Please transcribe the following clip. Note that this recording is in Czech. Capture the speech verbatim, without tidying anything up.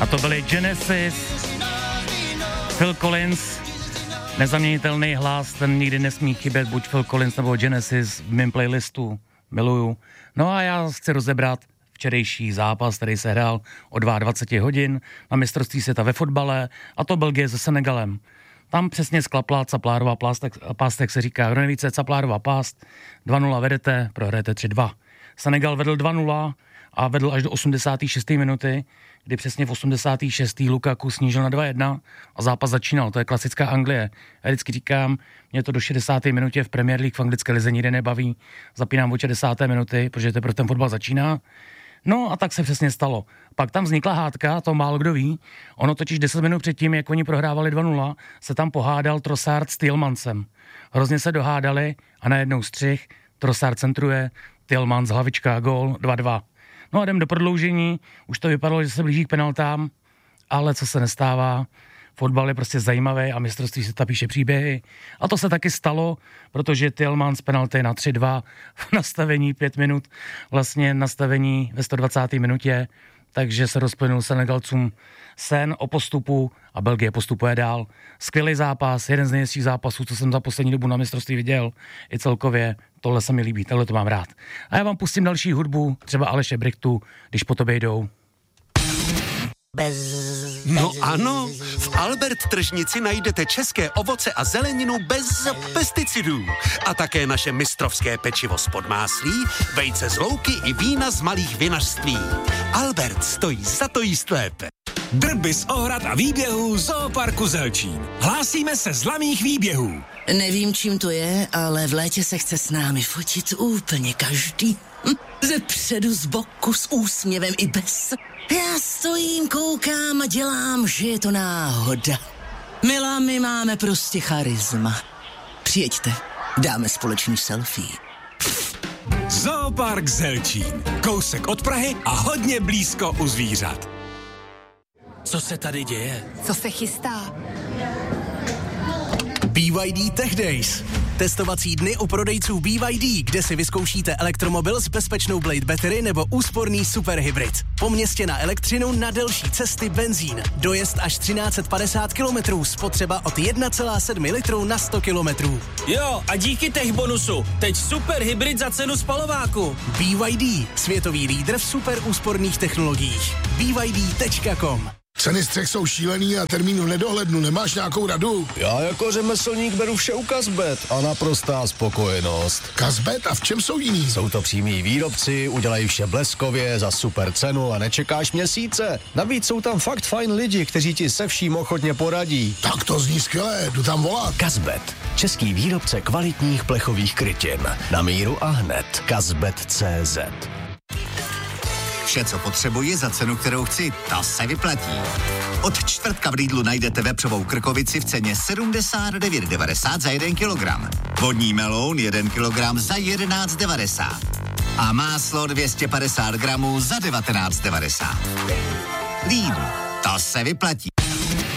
A to byly Genesis, Phil Collins, nezaměnitelný hlas, ten nikdy nesmí chybět, buď Phil Collins nebo Genesis v mém playlistu, miluju. No a já chci rozebrat včerejší zápas, který se hrál o dvacet dva hodin na mistrovství světa ve fotbale, a to Belgie se Senegalem. Tam přesně sklapla Caplárová pástek, pástek se říká, kdo nevíce, Caplárová pást, dva nula vedete, prohrajete tři dva. Senegal vedl dva nula a vedl až do osmdesáté šesté minuty, kdy přesně v osmdesáté šesté Lukaku snížil na dva jedna a zápas začínal. To je klasická Anglie. Já vždycky říkám, mě to do šedesáté minutě v Premier League v anglické lize nikdy nebaví. Zapínám od šedesáté minuty, protože teprve ten fotbal začíná. No a tak se přesně stalo. Pak tam vznikla hádka, to málo kdo ví. Ono totiž deset minut předtím, jak oni prohrávali dva nula, se tam pohádal Trossard s Tielemансem. Hrozně se dohádali a najednou střih, Trossard centruje, Tielemans hlavička, gól, dva dva. No a jdem do prodloužení, už to vypadalo, že se blíží k penaltám, ale co se nestává, fotbal je prostě zajímavý a mistrovství světa píše příběhy. A to se taky stalo, protože Tielemans penalty na tři dva v nastavení pět minut, vlastně nastavení ve sto dvacáté minutě, takže se rozplynul Senegalcům sen o postupu a Belgie postupuje dál. Skvělý zápas, jeden z nejhezčích zápasů, co jsem za poslední dobu na mistrovství viděl, i celkově, tohle se mi líbí, tohle to mám rád. A já vám pustím další hudbu, třeba Aleše Brichtu, když po tobě jdou. Bez, no bez, ano, v Albert tržnici najdete české ovoce a zeleninu bez pesticidů. A také naše mistrovské pečivo z podmáslí, vejce z louky i vína z malých vinařství. Albert stojí za to jíst lépe. Drby z ohrad a výběhů Zooparku Zelčín. Hlásíme se z laných výběhů. Nevím, čím to je, ale v létě se chce s námi fotit úplně každý. Hm, ze předu, z boku, s úsměvem i bez. Já stojím, koukám a dělám, že je to náhoda. Milá, my máme prostě charisma. Přijeďte, dáme společný selfie. Zoopark Zelčín. Kousek od Prahy a hodně blízko u zvířat. Co se tady děje? Co se chystá? B Y D Tech Days. Testovací dny u prodejců B Y D, kde si vyzkoušíte elektromobil s bezpečnou Blade Battery nebo úsporný superhybrid. Po městě na elektřinu, na delší cesty benzín. Dojezd až třináct set padesát kilometrů, spotřeba od jedna celá sedm litru na sto kilometrů. Jo, a díky tech bonusu, teď superhybrid za cenu spalováku. B Y D, světový lídr v super úsporných technologiích. B Y D tečka com. Ceny střech jsou šílený a termínu nedohlednu. Nemáš nějakou radu? Já jako řemeslník beru vše u Kazbet a naprostá spokojenost. Kazbet? A v čem jsou jiný? Jsou to přímí výrobci, udělají vše bleskově, za super cenu a nečekáš měsíce. Navíc jsou tam fakt fajn lidi, kteří ti se vším ochotně poradí. Tak to zní skvěle, jdu tam volat. Kazbet, český výrobce kvalitních plechových krytin. Na míru a hned. Kazbet tečka cé zet. Vše, co potřebuji za cenu, kterou chci, to se vyplatí. Od čtvrtka v Lidlu najdete vepřovou krkovici v ceně sedmdesát devět devadesát za jeden kilogram. Vodní meloun jeden kilogram za jedenáct devadesát. A máslo dvě stě padesát gramů za devatenáct devadesát. Lidl, to se vyplatí.